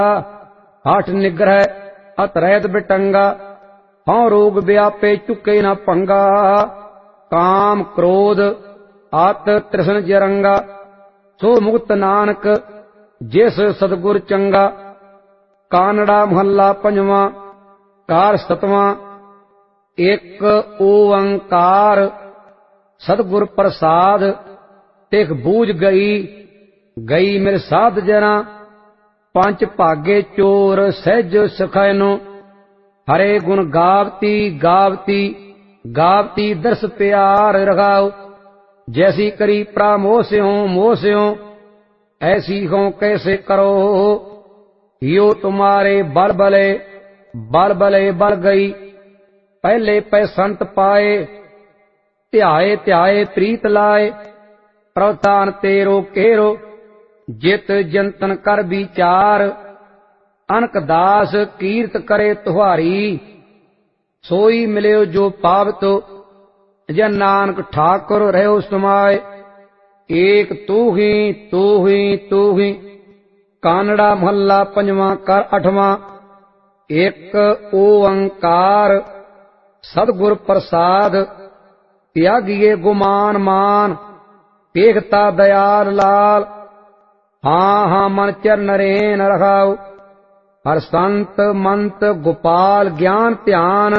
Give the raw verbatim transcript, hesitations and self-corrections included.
हठ निग्रह अत रहत बिटंगा, हौ रोग व्यापे चुके न पंगा। काम क्रोध आत तृष्ण जरंगा, सो मुक्त नानक जिस सतगुर चंगा। कानड़ा महला पंजवा कार सतवां, एक ओंकार सतगुर प्रसाद। तिख बूझ गई गई मेरे साध जना, पंच भागे चोर सहज सखैनो। हरे गुण गावती गावती गावती दर्श प्यार रखाओ। जैसी करी प्रामोह से हो मोह से हो, ऐसी हो कैसे करो। यो तुम्हारे बल बले बल बले बल गई, पहले पै संत पाए। ध्याए ध्याए प्रीत लाए, प्रवतान तेरो केरो। जित जंतन कर विचार, अनक दास कीर्त करे तुहारी। सोई मिलियो जो पावतो, जन नानक ठाकुर रहो समाए। एक तू ही तू ही तू ही। कानड़ा महला पंजवा कर अठवां, एक ओंकार सतगुर प्रसाद। त्यागिए गुमान मान, देखता दयाल लाल। हाँ हाँ मन चरण नरेन रखाओ, हर संत मंत गोपाल ज्ञान ध्यान।